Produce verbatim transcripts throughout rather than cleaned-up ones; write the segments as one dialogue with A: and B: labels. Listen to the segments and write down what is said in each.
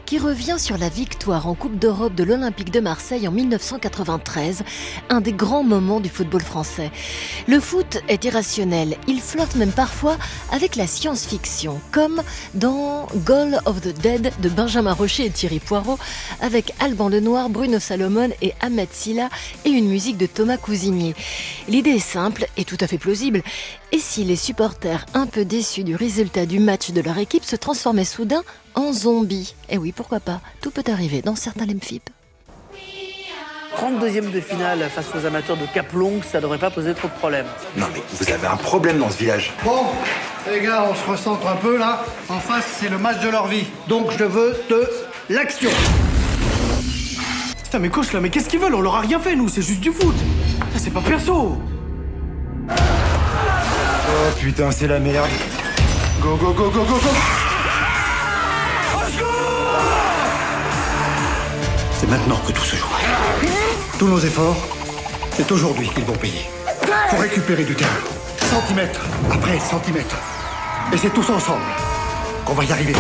A: qui revient sur la victoire en Coupe d'Europe de l'Olympique de Marseille en mille neuf cent quatre-vingt-treize, un des grands moments du football français. Le foot est irrationnel, il flotte même parfois avec la science-fiction, comme dans Goal of the Dead de Benjamin Rocher et Thierry Poirot, avec Alban Lenoir, Bruno Salomon et Ahmed Silla, et une musique de Thomas Cousinier. L'idée est simple et tout à fait plausible. Et si les supporters, un peu déçus du résultat du match de leur équipe, se transformaient soudain en zombies? Eh oui, pourquoi pas, tout peut arriver dans certains Lemfip.
B: trente-deuxième de finale face aux amateurs de Cap-Longue, ça devrait pas poser trop de problèmes.
C: Non mais vous avez un problème dans ce village.
D: Bon, les gars, on se recentre un peu là. En face, c'est le match de leur vie. Donc je veux de l'action.
E: Putain mais coach là, mais qu'est-ce qu'ils veulent? On leur a rien fait nous, c'est juste du foot. Ça c'est pas perso.
C: Oh putain, c'est la merde. Go, go, go, go, go, go.
D: C'est maintenant que tout se joue. Tous nos efforts, c'est aujourd'hui qu'ils vont payer. Faut récupérer du terrain. Centimètre après centimètre. Et c'est tous ensemble qu'on va y arriver.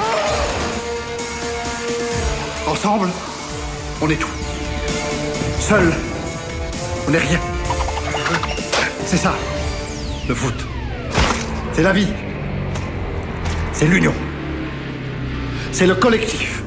D: Ensemble, on est tout. Seul, on n'est rien. C'est ça, le foot. C'est la vie. C'est l'union. C'est le collectif.